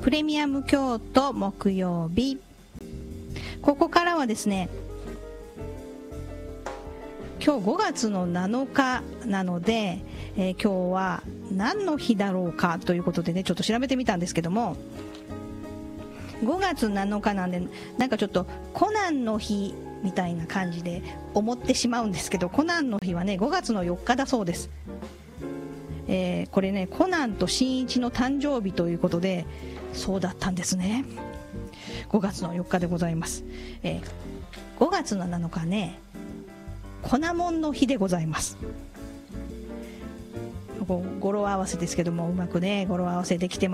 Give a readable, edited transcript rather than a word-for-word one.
プレミアム京都木曜日。ここからはですね、今日5月の7日なので、今日は何の日だろうかということでね、ちょっと調べてみたんですけども、5月7日なんで、なんかちょっとコナンの日みたいな感じで思ってしまうんですけど、コナンの日はね、5月の4日だそうです。これね、コナンと新一の誕生日ということで、そうだったんですね。5月の4日でございます。5月の7日ね、粉もんの日でございます。語呂合わせですけども、うまくね語呂合わせできてます。